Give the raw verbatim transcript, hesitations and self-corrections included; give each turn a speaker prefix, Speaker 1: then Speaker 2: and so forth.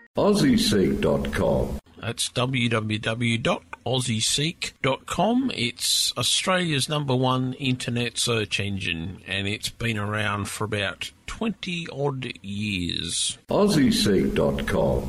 Speaker 1: Aussie Seek dot com.
Speaker 2: That's w w w dot aussie seek dot com. It's Australia's number one internet search engine, and it's been around for about twenty odd years.
Speaker 1: Aussie Seek dot com.